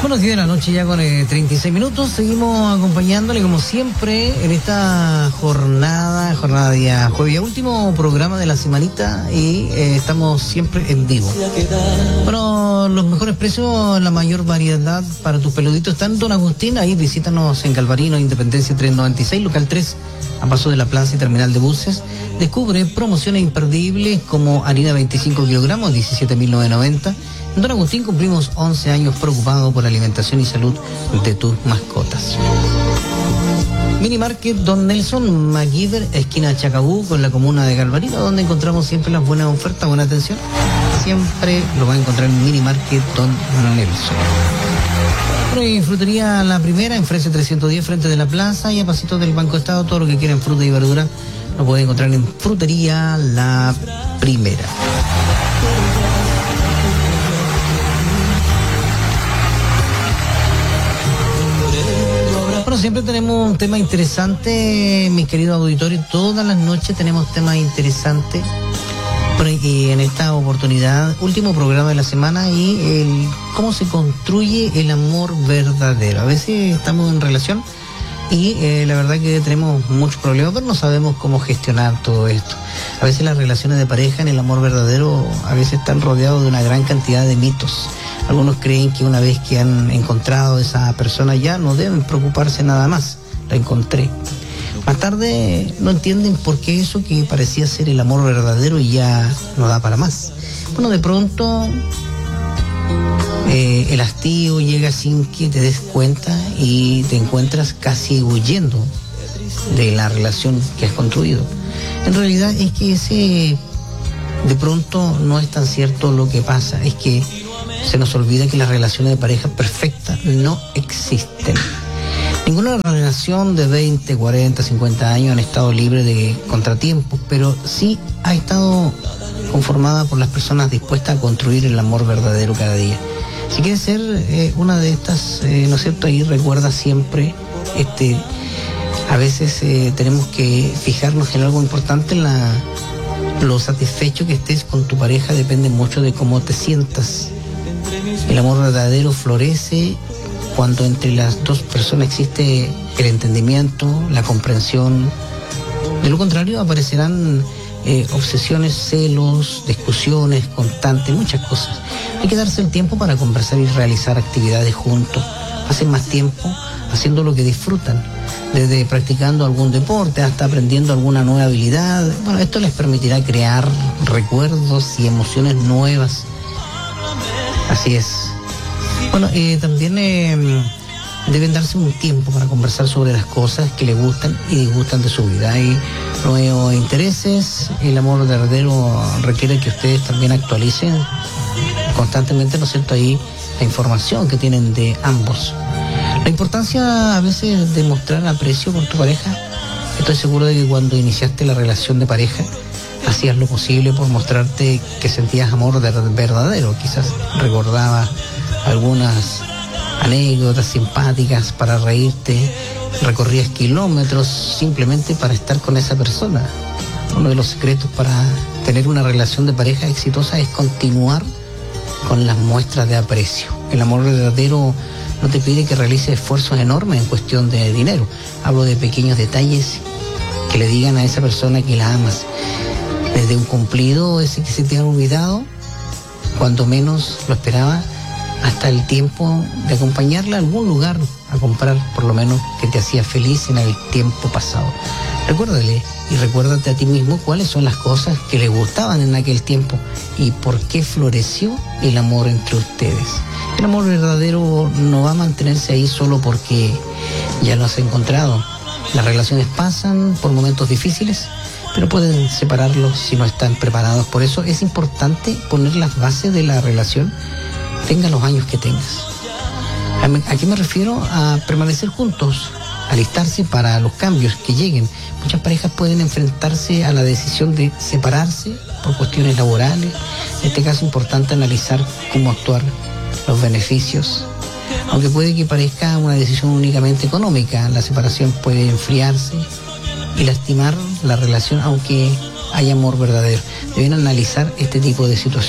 Bueno, 10 de la noche ya con 36 minutos. Seguimos acompañándole como siempre en esta jornada día jueves, ya último programa de la semanita y estamos siempre en vivo. Bueno, los mejores precios, la mayor variedad para tus peluditos están en Don Agustín. Ahí visítanos en Galvarino, Independencia 396, local 3, a paso de la plaza y terminal de buses. Descubre promociones imperdibles como harina 25 kilogramos, 17.990. En Don Agustín cumplimos 11 años preocupados por la alimentación y salud de tus mascotas. Mini Market Don Nelson MacGyver, esquina Chacabú, con la comuna de Galvarino, donde encontramos siempre las buenas ofertas, buena atención. Siempre lo va a encontrar en Mini Market Don Nelson. Y frutería La Primera, en Frese 310, frente de la plaza y a pasito del Banco Estado. Todo lo que quieran fruta y verdura lo pueden encontrar en Frutería La Primera. Bueno, siempre tenemos un tema interesante, mis queridos auditores. Todas las noches tenemos temas interesantes. Y en esta oportunidad, último programa de la semana, y cómo se construye el amor verdadero. A veces estamos en relación y la verdad que tenemos muchos problemas, pero no sabemos cómo gestionar todo esto. A veces las relaciones de pareja en el amor verdadero a veces están rodeados de una gran cantidad de mitos. Algunos creen que una vez que han encontrado a esa persona ya no deben preocuparse nada más. La encontré. Más tarde no entienden por qué eso que parecía ser el amor verdadero ya no da para más. Bueno, de pronto el hastío llega sin que te des cuenta y te encuentras casi huyendo de la relación que has construido. En realidad es que ese de pronto no es tan cierto lo que pasa, es que se nos olvida que las relaciones de pareja perfectas no existen. Ninguna relación de 20, 40, 50 años han estado libre de contratiempos, pero sí ha estado conformada por las personas dispuestas a construir el amor verdadero cada día. Si quieres ser una de estas, ¿no es cierto? Ahí recuerda siempre, a veces tenemos que fijarnos en algo importante, lo satisfecho que estés con tu pareja depende mucho de cómo te sientas. El amor verdadero florece cuando entre las dos personas existe el entendimiento, la comprensión. De lo contrario aparecerán obsesiones, celos, discusiones constantes, muchas cosas. Hay que darse el tiempo para conversar y realizar actividades juntos. Pasen más tiempo haciendo lo que disfrutan, desde practicando algún deporte hasta aprendiendo alguna nueva habilidad. Bueno, esto les permitirá crear recuerdos y emociones nuevas. Así es. Bueno, también deben darse un tiempo para conversar sobre las cosas que les gustan y disgustan de su vida. Hay nuevos intereses. El amor verdadero requiere que ustedes también actualicen constantemente, ¿no es cierto?, ahí la información que tienen de ambos. La importancia a veces de mostrar aprecio por tu pareja. Estoy seguro de que cuando iniciaste la relación de pareja hacías lo posible por mostrarte que sentías amor verdadero. Quizás recordabas algunas anécdotas simpáticas para reírte, recorrías kilómetros simplemente para estar con esa persona. Uno de los secretos para tener una relación de pareja exitosa es continuar con las muestras de aprecio. El amor verdadero no te pide que realices esfuerzos enormes en cuestión de dinero. Hablo de pequeños detalles que le digan a esa persona que la amas. Desde un cumplido ese que se te ha olvidado, cuando menos lo esperaba, hasta el tiempo de acompañarla a algún lugar a comprar, por lo menos, que te hacía feliz en el tiempo pasado. Recuérdale y recuérdate a ti mismo cuáles son las cosas que le gustaban en aquel tiempo y por qué floreció el amor entre ustedes. El amor verdadero no va a mantenerse ahí solo porque ya lo has encontrado. Las relaciones pasan por momentos difíciles, pero pueden separarlos si no están preparados. Por eso es importante poner las bases de la relación, tenga los años que tengas. ¿A qué me refiero? A permanecer juntos, alistarse para los cambios que lleguen. Muchas parejas pueden enfrentarse a la decisión de separarse por cuestiones laborales. En este caso es importante analizar cómo actuar, los beneficios. Aunque puede que parezca una decisión únicamente económica, la separación puede enfriarse y lastimar la relación, aunque hay amor verdadero. Deben analizar este tipo de situación.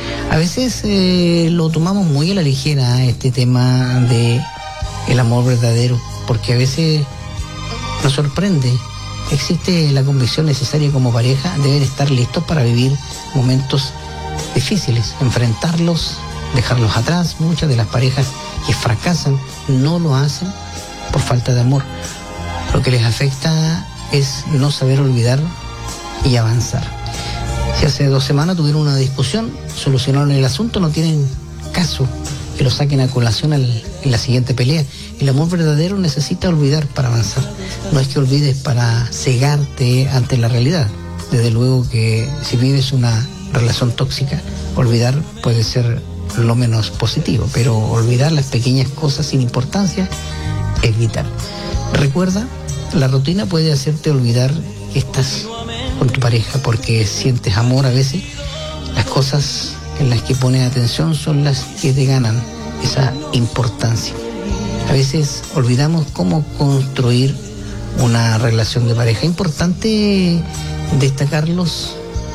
A veces lo tomamos muy a la ligera, este tema de el amor verdadero, porque a veces nos sorprende. Existe la convicción necesaria como pareja, deben estar listos para vivir momentos difíciles, enfrentarlos, dejarlos atrás. Muchas de las parejas que fracasan no lo hacen por falta de amor. Lo que les afecta es no saber olvidar y avanzar. Si hace 2 semanas tuvieron una discusión, solucionaron el asunto, no tienen caso que lo saquen a colación en la siguiente pelea. El amor verdadero necesita olvidar para avanzar. No es que olvides para cegarte ante la realidad. Desde luego que si vives una relación tóxica, olvidar puede ser lo menos positivo, pero olvidar las pequeñas cosas sin importancia es vital. Recuerda, la rutina puede hacerte olvidar que estás con tu pareja porque sientes amor. A veces las cosas en las que pones atención son las que te ganan esa importancia. A veces olvidamos cómo construir una relación de pareja. Importante destacarlos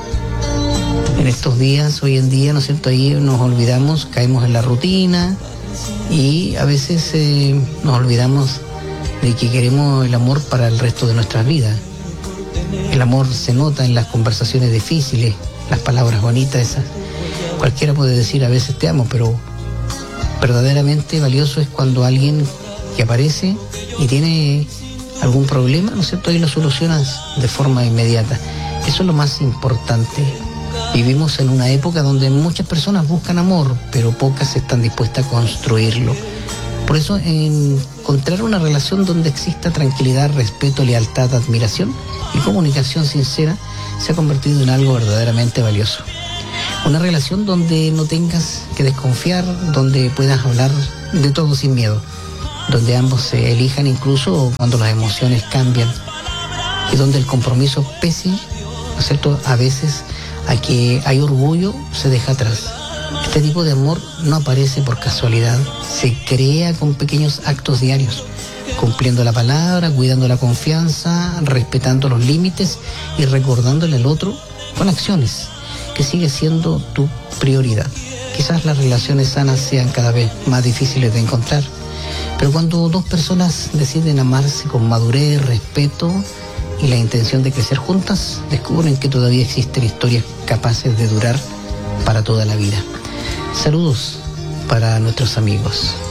en estos días, hoy en día, ¿no es cierto? Ahí nos olvidamos, caemos en la rutina y a veces nos olvidamos de que queremos el amor para el resto de nuestras vidas. El amor se nota en las conversaciones difíciles, las palabras bonitas esas. Cualquiera puede decir a veces te amo, pero verdaderamente valioso es cuando alguien que aparece y tiene algún problema, ¿no es cierto? Ahí lo solucionas de forma inmediata. Eso es lo más importante. Vivimos en una época donde muchas personas buscan amor, pero pocas están dispuestas a construirlo. Por eso, encontrar una relación donde exista tranquilidad, respeto, lealtad, admiración y comunicación sincera se ha convertido en algo verdaderamente valioso. Una relación donde no tengas que desconfiar, donde puedas hablar de todo sin miedo, donde ambos se elijan incluso cuando las emociones cambian y donde el compromiso pese, ¿no es cierto?, a veces a que hay orgullo, se deja atrás. Este tipo de amor no aparece por casualidad, se crea con pequeños actos diarios, cumpliendo la palabra, cuidando la confianza, respetando los límites y recordándole al otro con acciones que sigue siendo tu prioridad. Quizás las relaciones sanas sean cada vez más difíciles de encontrar, pero cuando 2 personas deciden amarse con madurez, respeto y la intención de crecer juntas, descubren que todavía existen historias capaces de durar para toda la vida. Saludos para nuestros amigos.